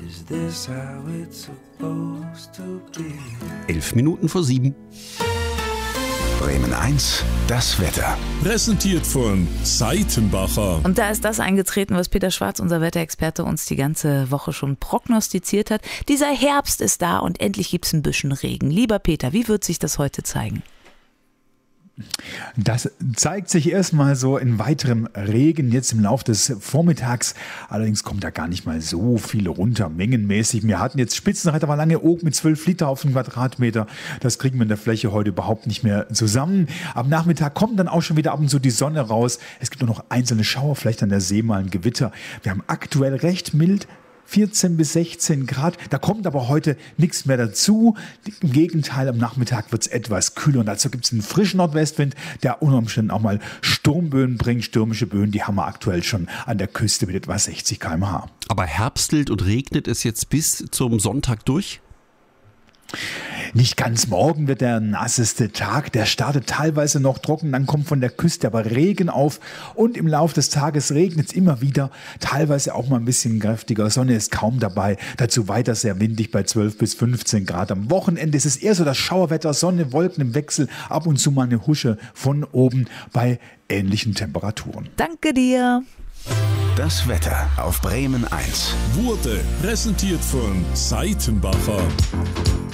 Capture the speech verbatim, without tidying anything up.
Is this how it's supposed to be? Elf Minuten vor sieben. Bremen eins, das Wetter. Präsentiert von Seitenbacher. Und da ist das eingetreten, was Peter Schwarz, unser Wetterexperte, uns die ganze Woche schon prognostiziert hat. Dieser Herbst ist da und endlich gibt es ein bisschen Regen. Lieber Peter, wie wird sich das heute zeigen? Das zeigt sich erstmal so in weiterem Regen jetzt im Laufe des Vormittags. Allerdings kommt da gar nicht mal so viel runter, mengenmäßig. Wir hatten jetzt Spitzenreiter war lange oben mit zwölf Liter auf den Quadratmeter. Das kriegen wir in der Fläche heute überhaupt nicht mehr zusammen. Am Nachmittag kommt dann auch schon wieder ab und zu die Sonne raus. Es gibt nur noch einzelne Schauer, vielleicht an der See mal ein Gewitter. Wir haben aktuell recht mild vierzehn bis sechzehn Grad. Da kommt aber heute nichts mehr dazu. Im Gegenteil, am Nachmittag wird es etwas kühler und dazu gibt es einen frischen Nordwestwind, der unter Umständen auch mal Sturmböen bringt. Stürmische Böen, die haben wir aktuell schon an der Küste mit etwa sechzig Kilometer pro Stunde. Aber herbstelt und regnet es jetzt bis zum Sonntag durch? Nicht ganz, morgen wird der nasseste Tag, der startet teilweise noch trocken, dann kommt von der Küste aber Regen auf und im Laufe des Tages regnet es immer wieder, teilweise auch mal ein bisschen kräftiger, Sonne ist kaum dabei, dazu weiter sehr windig bei zwölf bis fünfzehn Grad. Am Wochenende ist es eher so das Schauerwetter, Sonne, Wolken im Wechsel, ab und zu mal eine Husche von oben bei ähnlichen Temperaturen. Danke dir. Das Wetter auf Bremen eins. Wurde präsentiert von Seitenbacher.